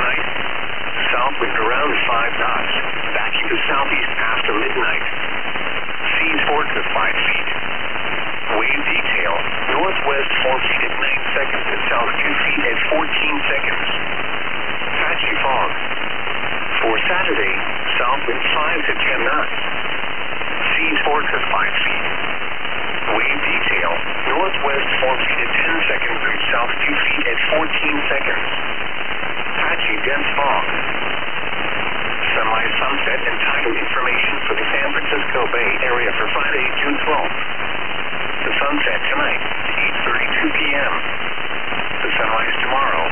tonight, south wind around 5 knots, backing to southeast after midnight. Seas 4 to 5 feet. Wave detail, northwest 4 feet at 9 seconds and south 2 feet at 14 seconds. Patchy fog. For Saturday, south wind 5 to 10 knots. Seas 4 to 5 feet. Wave detail, northwest 4 feet at 10 seconds and south 2 feet at 14 seconds. Patchy dense fog. Sunrise, sunset, and tidal information for the San Francisco Bay Area for Friday, June 12th. The sunset tonight, 8:32 p.m. The sunrise tomorrow,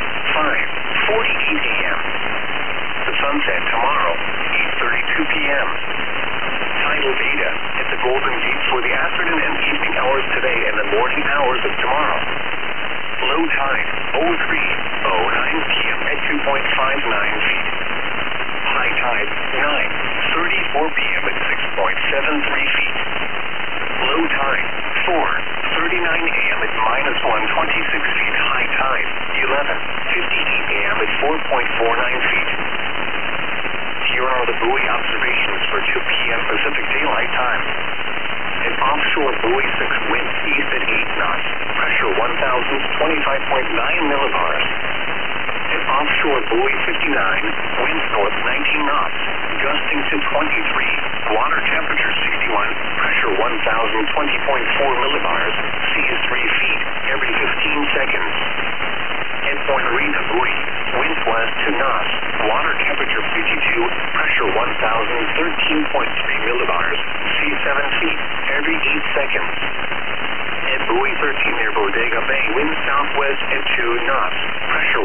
5:48 a.m. The sunset tomorrow, 8:32 p.m. Tidal data at the Golden Gate for the afternoon and evening hours today and the morning hours of tomorrow. Low tide, 03:09 p.m. at 2.59 feet. High tide, 9:34 p.m. at 6.73 feet. Low tide, 4:39 a.m. at -126 feet. High tide, 11:58 a.m. at 4.49 feet. Here are the buoy observations for 2 p.m. Pacific Daylight Time. An offshore buoy 6 winds east at 8 knots, pressure 1,025.9 millibars. An offshore buoy 59, winds north 19 knots, gusting to 23, water temperature 61, pressure 1,020.4 millibars, sea is 3 feet every 15 seconds. At Point Arena buoy, winds west 2 knots, water temperature 52, pressure 1,013.3 millibars, sea 7 feet every 8 seconds. At buoy 13 near Bodega Bay, winds southwest at 2 knots, pressure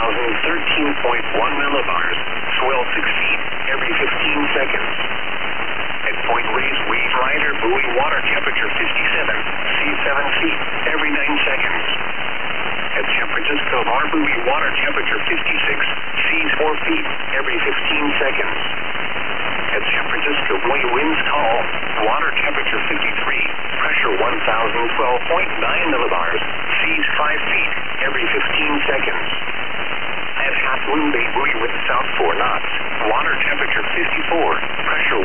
1,013.1 millibars, swell 6 feet every 15 seconds. At Point Reyes Wave Rider buoy, water temperature 57, sea 7 feet every 9 seconds. At San Francisco Bar buoy, water temperature 56, seas 4 feet every 15 seconds. At San Francisco buoy, winds tall, water temperature 53, pressure 1,012.9 millibars, seas 5 feet every 15 seconds. At Half Moon Bay buoy, wind south 4 knots, water temperature 54, pressure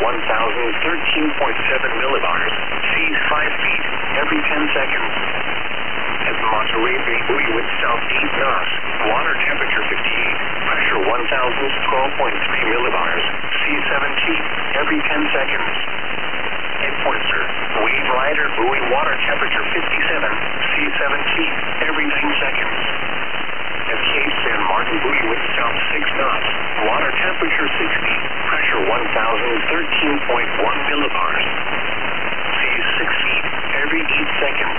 1,013.7 millibars, seas 5 feet every 10 seconds. At Monterey Bay buoy, wind south 8 knots, water temperature 58, pressure 1,012.3 millibars, sea 7 feet every 10 seconds. At Pointer, Wave Rider buoy, water temperature 57, sea 7 feet every 9 seconds. At Cape San Martin buoy, wind south 6 knots, water temperature 60, pressure 1,013.1 millibars, sea 6 feet every 8 seconds.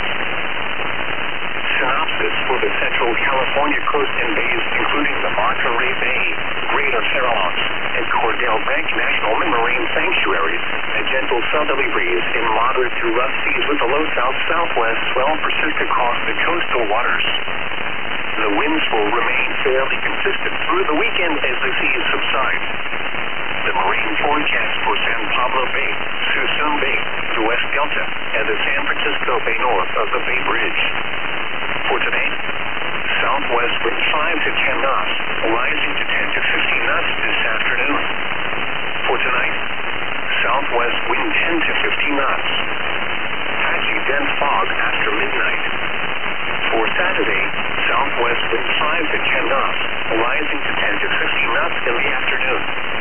Synopsis for the Central California coast and bays, including the Monterey Bay, Greater Farallon, and Cordell Bank National Marine Sanctuaries. A gentle southerly breeze in moderate to rough seas with a low south-southwest swell persist across the coastal waters. The winds will remain fairly consistent through the weekend as the seas subside. The marine forecast for San Pablo Bay, Suisun Bay, the West Delta, and the San Francisco Bay north of the Bay Bridge. For today, southwest wind 5 to 10 knots, rising to 10 to 15 knots this afternoon. For tonight, southwest wind 10 to 15 knots. Patchy dense fog after midnight. For Saturday, southwest wind 5 to 10 knots, rising to 10 to 15 knots in the afternoon.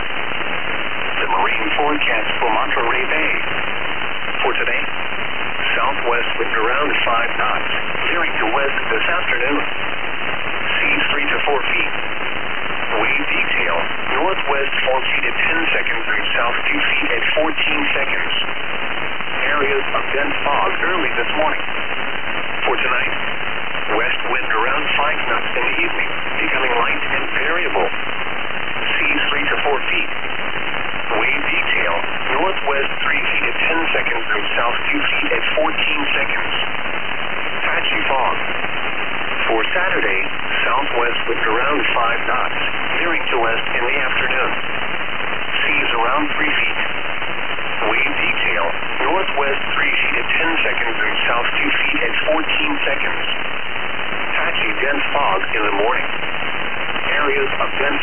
The marine forecast for Monterey Bay. For today, southwest wind around 5 knots, veering to west this afternoon. Seas 3 to 4 feet. Wave detail, northwest 4 feet at 10 seconds and south 2 feet at 14 seconds. Areas of dense fog early this morning. For tonight, west wind around 5 knots in the evening, becoming light and variable. Seas 3 to 4 feet. Wave detail, northwest 3 feet at 10 seconds and south 2 feet at 14 seconds. Patchy fog. For Saturday, southwest wind around 5 knots, veering to west in the afternoon. Seas around 3 feet. Wave detail, northwest 3 feet at 10 seconds and south 2 feet at 14 seconds. Patchy dense fog in the morning. Areas of dense